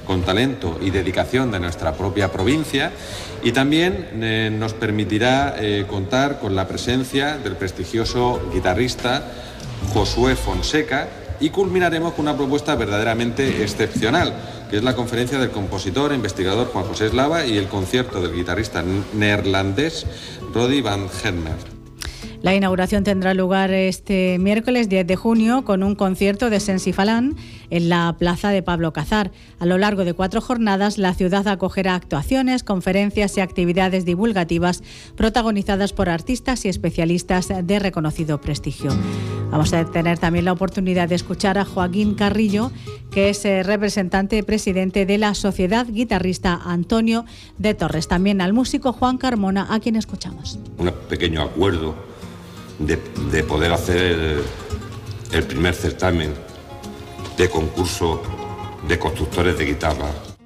con talento y dedicación de nuestra propia provincia, y también nos permitirá contar con la presencia del prestigioso guitarrista Josué Fonseca, y culminaremos con una propuesta verdaderamente excepcional, que es la conferencia del compositor e investigador Juan José Eslava y el concierto del guitarrista neerlandés Roddy van Hermer. La inauguración tendrá lugar este miércoles 10 de junio con un concierto de Sensifalán en la plaza de Pablo Cazar. A lo largo de 4 jornadas, la ciudad acogerá actuaciones, conferencias y actividades divulgativas protagonizadas por artistas y especialistas de reconocido prestigio. Vamos a tener también la oportunidad de escuchar a Joaquín Carrillo, que es representante presidente de la Sociedad Guitarrista Antonio de Torres. También al músico Juan Carmona, a quien escuchamos. Un pequeño acuerdo de poder hacer el primer certamen de concurso de constructores de guitarra